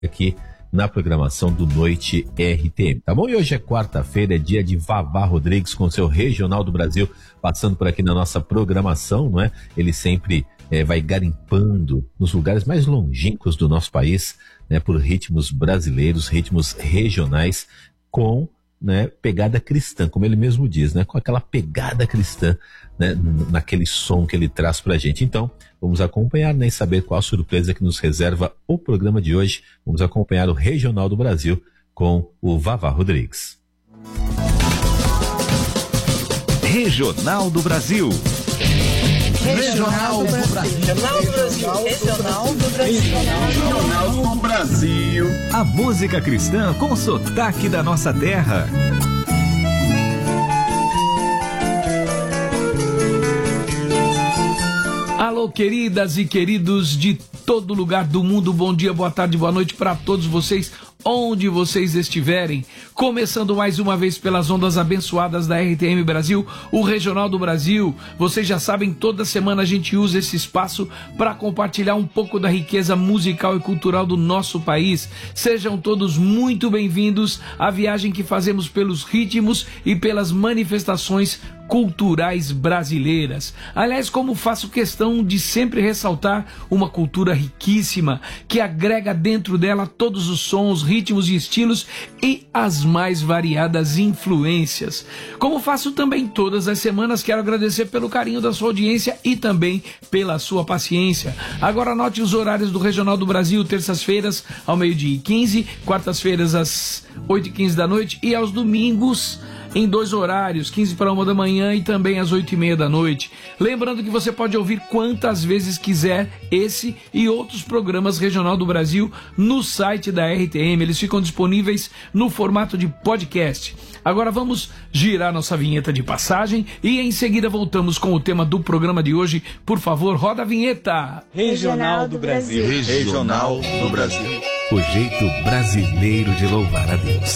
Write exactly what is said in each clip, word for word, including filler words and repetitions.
aqui na programação do Noite R T M, tá bom? E hoje é quarta-feira, é dia de Vavá Rodrigues com seu Regional do Brasil, passando por aqui na nossa programação, não é? Ele sempre é, vai garimpando nos lugares mais longínquos do nosso país, né? Por ritmos brasileiros, ritmos regionais, com, né, pegada cristã, como ele mesmo diz, né? Com aquela pegada cristã, né, naquele som que ele traz pra gente. Então, vamos acompanhar, né, e saber qual a surpresa que nos reserva o programa de hoje. Vamos acompanhar o Regional do Brasil com o Vavá Rodrigues. Regional do Brasil. Regional do Brasil. Regional do Brasil. Regional do Brasil. Regional do Brasil. A música cristã com sotaque da nossa terra. Alô, queridas e queridos de todo lugar do mundo, bom dia, boa tarde, boa noite para todos vocês, onde vocês estiverem. Começando mais uma vez pelas ondas abençoadas da R T M Brasil, o Regional do Brasil. Vocês já sabem, toda semana a gente usa esse espaço para compartilhar um pouco da riqueza musical e cultural do nosso país. Sejam todos muito bem-vindos à viagem que fazemos pelos ritmos e pelas manifestações culturais brasileiras. Aliás, como faço questão de sempre ressaltar, uma cultura riquíssima que agrega dentro dela todos os sons, ritmos e estilos e as mais variadas influências. Como faço também todas as semanas, quero agradecer pelo carinho da sua audiência e também pela sua paciência. Agora anote os horários do Regional do Brasil: terças-feiras ao meio-dia e quinze, quartas-feiras às oito e quinze da noite e aos domingos em dois horários, quinze para uma da manhã e também às oito e meia da noite. Lembrando que você pode ouvir quantas vezes quiser esse e outros programas Regional do Brasil no site da R T M. Eles ficam disponíveis no formato de podcast. Agora vamos girar nossa vinheta de passagem e em seguida voltamos com o tema do programa de hoje. Por favor, roda a vinheta. Regional do Brasil. Regional do Brasil. O jeito brasileiro de louvar a Deus.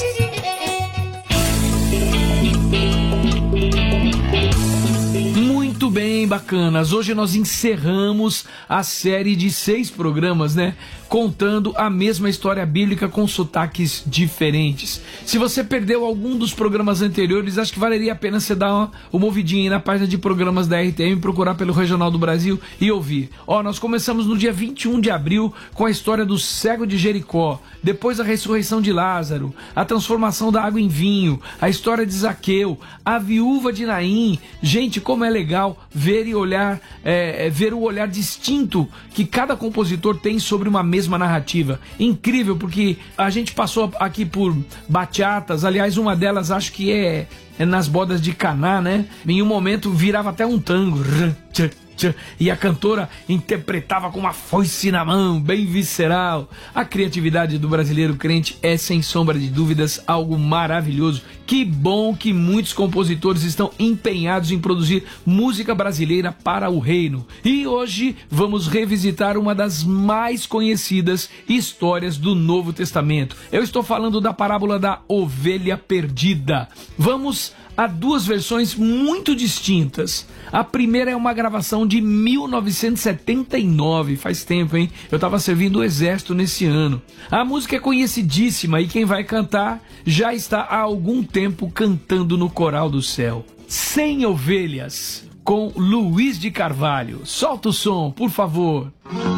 Muito bem, bacanas. Hoje nós encerramos a série de seis programas, né? Contando a mesma história bíblica com sotaques diferentes. Se você perdeu algum dos programas anteriores, acho que valeria a pena você dar uma, uma ouvidinha aí na página de programas da R T M, procurar pelo Regional do Brasil e ouvir. Ó, nós começamos no dia vinte e um de abril com a história do cego de Jericó, depois a ressurreição de Lázaro, a transformação da água em vinho, a história de Zaqueu, a viúva de Naim. Gente, como é legal ver e olhar, é, ver o olhar distinto que cada compositor tem sobre uma mesma narrativa. Incrível, porque a gente passou aqui por bachatas, aliás, uma delas acho que é, é nas bodas de Caná, né? Em um momento virava até um tango. E a cantora interpretava com uma foice na mão, bem visceral. A criatividade do brasileiro crente é, sem sombra de dúvidas, algo maravilhoso. Que bom que muitos compositores estão empenhados em produzir música brasileira para o reino. E hoje vamos revisitar uma das mais conhecidas histórias do Novo Testamento. Eu estou falando da parábola da ovelha perdida. Vamos a duas versões muito distintas. A primeira é uma gravação de mil novecentos e setenta e nove, faz tempo, hein? Eu estava servindo o exército nesse ano. A música é conhecidíssima e quem vai cantar já está há algum tempo cantando no Coral do Céu. Cem Ovelhas, com Luiz de Carvalho. Solta o som, por favor.